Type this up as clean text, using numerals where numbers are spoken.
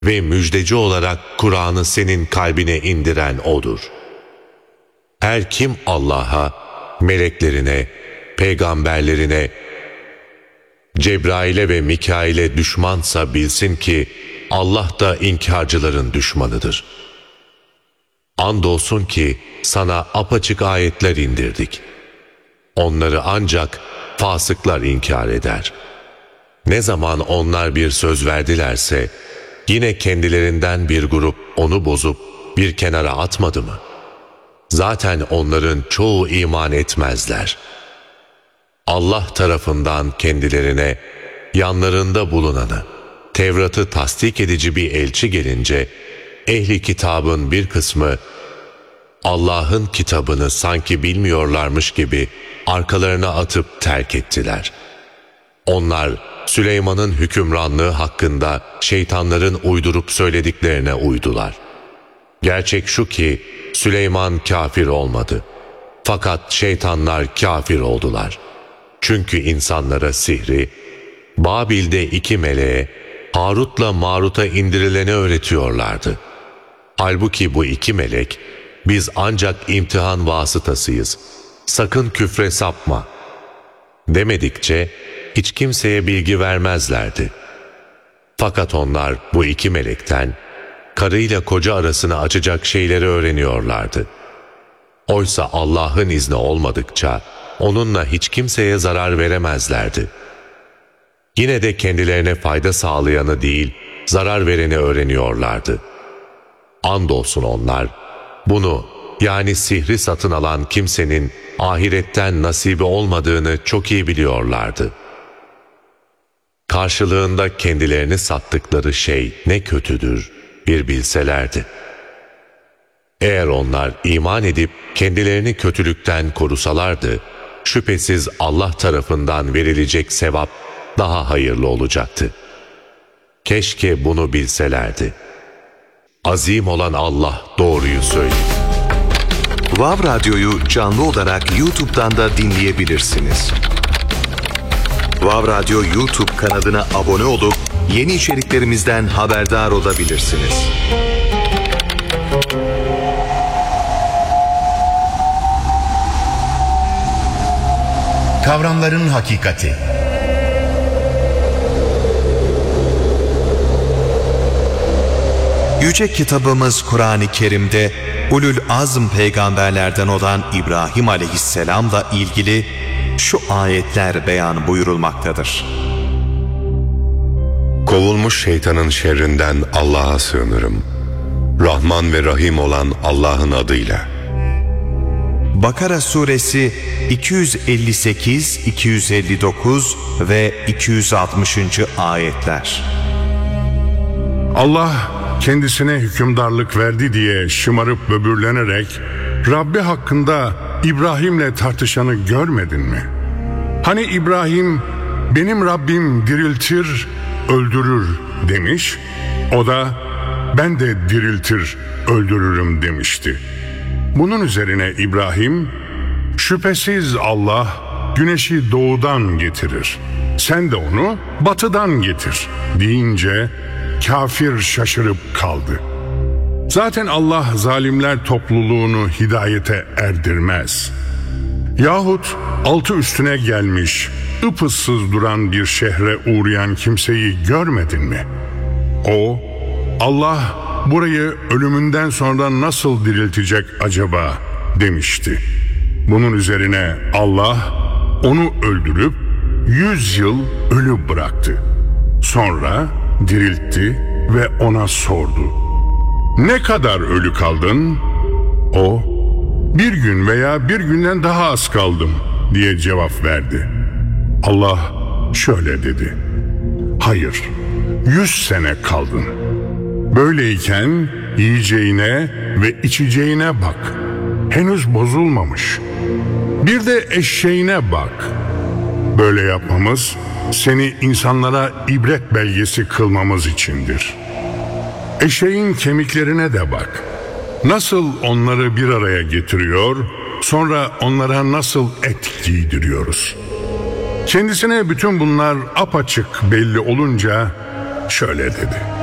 ve müjdeci olarak Kur'an'ı senin kalbine indiren O'dur. Her kim Allah'a, meleklerine, peygamberlerine, Cebrail'e ve Mikail'e düşmansa bilsin ki Allah da inkarcıların düşmanıdır. Andolsun ki sana apaçık ayetler indirdik. Onları ancak fasıklar inkar eder. Ne zaman onlar bir söz verdilerse, yine kendilerinden bir grup onu bozup bir kenara atmadı mı? Zaten onların çoğu iman etmezler. Allah tarafından kendilerine, yanlarında bulunanı, Tevrat'ı tasdik edici bir elçi gelince, ehli kitabın bir kısmı, Allah'ın kitabını sanki bilmiyorlarmış gibi arkalarına atıp terk ettiler. Onlar, Süleyman'ın hükümranlığı hakkında şeytanların uydurup söylediklerine uydular. Gerçek şu ki, Süleyman kafir olmadı. Fakat şeytanlar kafir oldular. Çünkü insanlara sihri, Babil'de 2 meleğe, Harut'la Marut'a indirileni öğretiyorlardı. Halbuki bu 2 melek, biz ancak imtihan vasıtasıyız, sakın küfre sapma demedikçe hiç kimseye bilgi vermezlerdi. Fakat onlar bu 2 melekten, karıyla koca arasını açacak şeyleri öğreniyorlardı. Oysa Allah'ın izni olmadıkça, onunla hiç kimseye zarar veremezlerdi. Yine de kendilerine fayda sağlayanı değil, zarar vereni öğreniyorlardı. Andolsun onlar, bunu yani sihri satın alan kimsenin ahiretten nasibi olmadığını çok iyi biliyorlardı. Karşılığında kendilerini sattıkları şey ne kötüdür bir bilselerdi. Eğer onlar iman edip kendilerini kötülükten korusalardı, şüphesiz Allah tarafından verilecek sevap daha hayırlı olacaktı. Keşke bunu bilselerdi. Azim olan Allah doğruyu söyledi. Vav Radyo'yu canlı olarak YouTube'dan da dinleyebilirsiniz. Vav Radyo YouTube kanalına abone olup yeni içeriklerimizden haberdar olabilirsiniz. Kavramların hakikati. Yüce kitabımız Kur'an-ı Kerim'de Ulul Azm peygamberlerden olan İbrahim aleyhisselamla ilgili şu ayetler beyan buyurulmaktadır. Kovulmuş şeytanın şerrinden Allah'a sığınırım. Rahman ve Rahim olan Allah'ın adıyla. Bakara suresi 258, 259 ve 260. ayetler. Allah kendisine hükümdarlık verdi diye şımarıp böbürlenerek Rabbi hakkında İbrahim'le tartışanı görmedin mi? Hani İbrahim benim Rabbim diriltir, öldürür demiş. O da ben de diriltir, öldürürüm demişti. Bunun üzerine İbrahim, şüphesiz Allah güneşi doğudan getirir, sen de onu batıdan getir deyince kafir şaşırıp kaldı. Zaten Allah zalimler topluluğunu hidayete erdirmez. Yahut altı üstüne gelmiş, ıpıssız duran bir şehre uğrayan kimseyi görmedin mi? O, Allah burayı ölümünden sonra nasıl diriltecek acaba demişti. Bunun üzerine Allah onu öldürüp 100 yıl ölü bıraktı. Sonra diriltti ve ona sordu. Ne kadar ölü kaldın? O, bir gün veya bir günden daha az kaldım diye cevap verdi. Allah şöyle dedi. Hayır, 100 sene kaldın. Böyleyken yiyeceğine ve içeceğine bak. Henüz bozulmamış. Bir de eşeğine bak. Böyle yapmamız seni insanlara ibret belgesi kılmamız içindir. Eşeğin kemiklerine de bak. Nasıl onları bir araya getiriyor, sonra onlara nasıl et giydiriyoruz. Kendisine bütün bunlar apaçık belli olunca şöyle dedi.